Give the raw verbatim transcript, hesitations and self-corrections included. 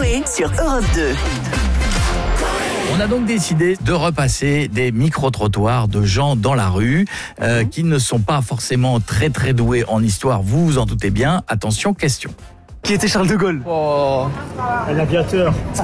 Coé sur Europe deux. On a donc décidé de repasser des micro-trottoirs de gens dans la rue euh, qui ne sont pas forcément très très doués en histoire, vous vous en doutez bien. Attention, question. Qui était Charles de Gaulle? Oh, Un aviateur.